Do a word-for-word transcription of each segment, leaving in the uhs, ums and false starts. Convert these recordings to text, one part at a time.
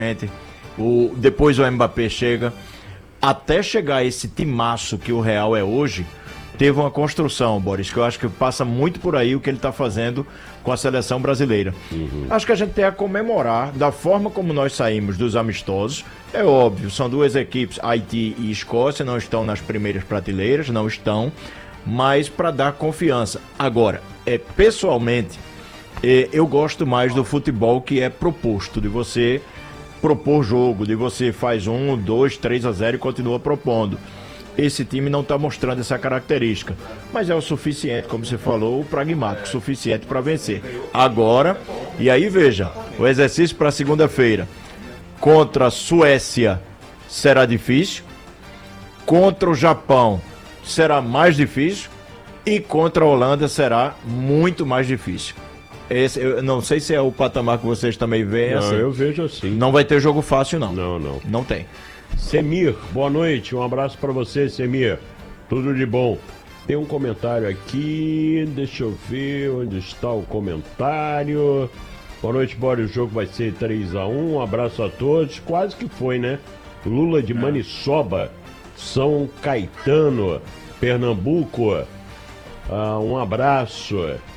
O, depois o Mbappé chega. Até chegar esse timaço que o Real é hoje, teve uma construção, Boris, que eu acho que passa muito por aí o que ele está fazendo com a seleção brasileira. Uhum. Acho que a gente tem a comemorar da forma como nós saímos dos amistosos. É óbvio, são duas equipes, Haiti e Escócia, não estão nas primeiras prateleiras, não estão, mas para dar confiança. Agora, é, pessoalmente, é, eu gosto mais do futebol que é proposto, de você propor jogo, de você faz um, dois, três a zero e continua propondo. Esse time não está mostrando essa característica, mas é o suficiente, como você falou, o pragmático, suficiente para vencer. Agora, e aí veja, o exercício para segunda-feira, contra a Suécia será difícil, contra o Japão será mais difícil e contra a Holanda será muito mais difícil. Esse, eu não sei se é o patamar que vocês também veem. Não, assim. eu vejo assim. Não vai ter jogo fácil, não. Não, não. Não tem. Semir, boa noite. Um abraço pra você, Semir. Tudo de bom. Tem um comentário aqui. Deixa eu ver onde está o comentário. Boa noite, Boris. O jogo vai ser três a um. Um abraço a todos. Quase que foi, né? Lula de Maniçoba, São Caetano, Pernambuco. Ah, um abraço.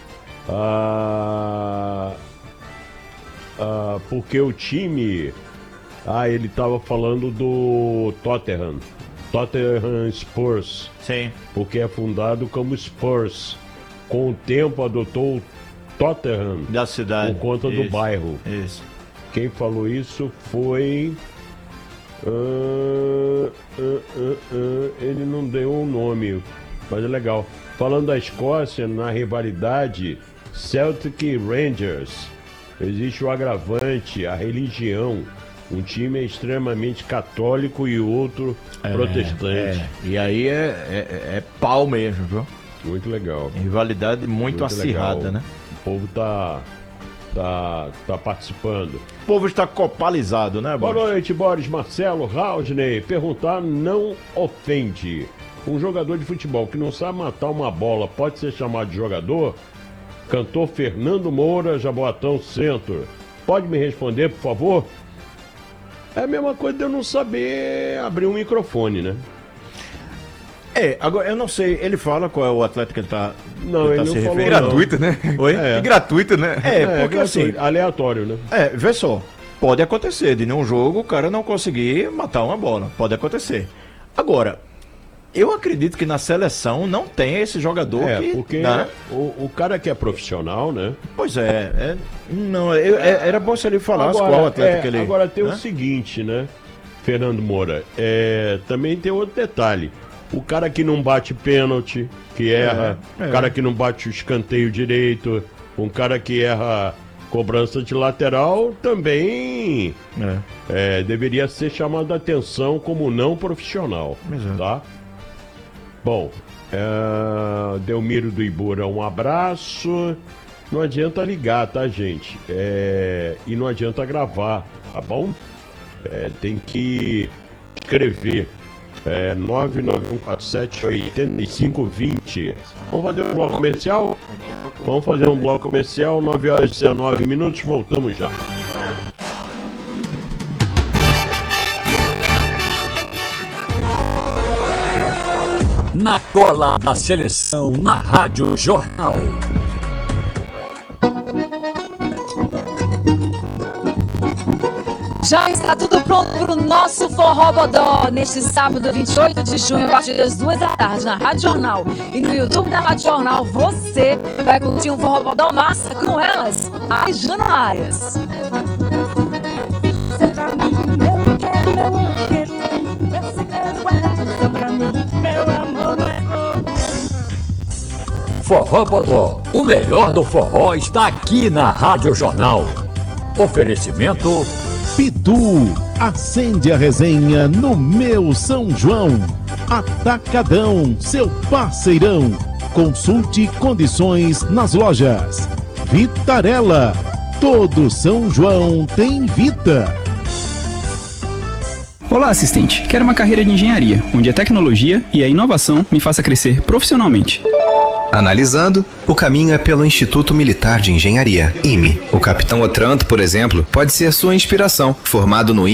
Ah, ah, porque o time... Ah, ele estava falando do Tottenham. Tottenham Spurs. Sim. Porque é fundado como Spurs. Com o tempo adotou o Tottenham da cidade. Por conta isso, do bairro. Isso. Quem falou isso foi... Uh, uh, uh, uh, ele não deu um nome, mas é legal. Falando da Escócia, na rivalidade Celtic e Rangers, existe o agravante, a religião. Um time é extremamente católico e outro é, protestante. É. E aí é, é, é pau mesmo, viu? Muito legal. Rivalidade muito, muito acirrada, legal. Né? O povo tá, tá, tá participando. O povo está copalizado, né, Boris? Boa noite, Boris. Marcelo Rausney. Perguntar não ofende. Um jogador de futebol que não sabe matar uma bola pode ser chamado de jogador? Cantor Fernando Moura, Jaboatão Centro. Pode me responder, por favor? É a mesma coisa de eu não saber abrir um microfone, né? É, agora eu não sei, ele fala qual é o atleta que ele tá. Não, ele, ele tá não se falou. referindo. Gratuito, né? Oi? É. E gratuito, né? É, é porque é assim. Aleatório, né? É, vê só. Pode acontecer de num jogo o cara não conseguir matar uma bola. Pode acontecer. Agora, eu acredito que na seleção não tem esse jogador é, que... porque né? o, o cara que é profissional, né? Pois é, é não, eu, é, era bom se ele falasse agora, qual atleta é, que ele... Agora tem né? o seguinte, né, Fernando Moura, é, também tem outro detalhe. O cara que não bate pênalti, que erra, é, é. o cara que não bate o escanteio direito, um cara que erra cobrança de lateral, também é. É, deveria ser chamado a atenção como não profissional, Exato. Tá? Bom, é, Delmiro do Ibura, um abraço. Não adianta ligar, tá, gente? É, e não adianta gravar, tá bom? É, tem que escrever. É, nove nove um quatro sete oito cinco dois zero. Vamos fazer um bloco comercial? Vamos fazer um bloco comercial, nove horas e dezenove minutos, voltamos já. Na cola da seleção, na Rádio Jornal. Já está tudo pronto para o nosso Forró Bodó neste sábado, vinte e oito de junho, a partir das duas da tarde, na Rádio Jornal. E no YouTube da Rádio Jornal, você vai curtir um Forró Bodó massa com elas, as Januárias. Forró Bodó, o melhor do forró está aqui na Rádio Jornal. Oferecimento Pitu, acende a resenha no meu São João. Atacadão, seu parceirão. Consulte condições nas lojas. Vitarella, todo São João tem Vita. Olá, assistente. Quero uma carreira de engenharia, onde a tecnologia e a inovação me faça crescer profissionalmente. Analisando, o caminho é pelo Instituto Militar de Engenharia, I M E. O capitão Otranto, por exemplo, pode ser sua inspiração. Formado no